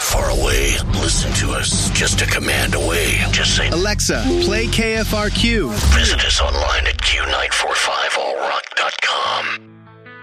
far away, listen to us just a command away. Just say, Alexa, play KFRQ. Visit us online at Q9.